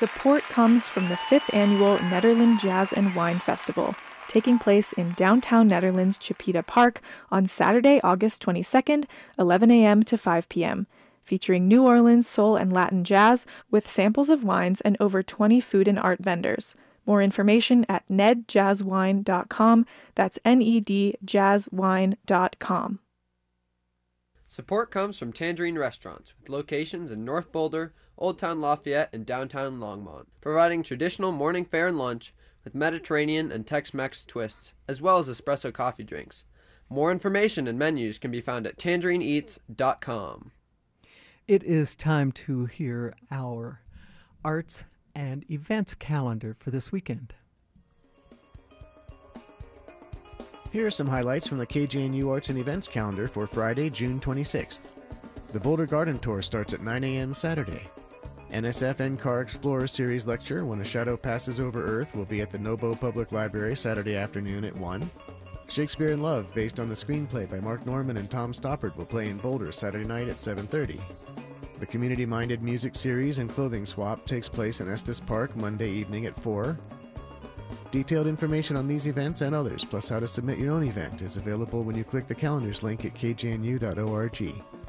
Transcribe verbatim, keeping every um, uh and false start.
Support comes from the fifth annual Nederland Jazz and Wine Festival, taking place in downtown Netherlands Chipeta Park on Saturday, August twenty-second, eleven a.m. to five p.m., featuring New Orleans soul and Latin jazz with samples of wines and over twenty food and art vendors. More information at ned jazz wine dot com. That's N E D jazz wine dot com. Support comes from Tangerine Restaurants, with locations in North Boulder, Old Town Lafayette, and downtown Longmont, providing traditional morning fare and lunch with Mediterranean and Tex-Mex twists, as well as espresso coffee drinks. More information and menus can be found at tangerine eats dot com. It is time to hear our arts and events calendar for this weekend. Here are some highlights from the K J N U Arts and Events calendar for Friday, June twenty-sixth. The Boulder Garden Tour starts at nine a.m. Saturday. N S F N C A R Explorer Series lecture, When a Shadow Passes Over Earth, will be at the Nobo Public Library Saturday afternoon at one. Shakespeare in Love, based on the screenplay by Mark Norman and Tom Stoppard, will play in Boulder Saturday night at seven thirty. The Community-Minded Music Series and Clothing Swap takes place in Estes Park Monday evening at four. Detailed information on these events and others, plus how to submit your own event, is available when you click the calendars link at k j n u dot org.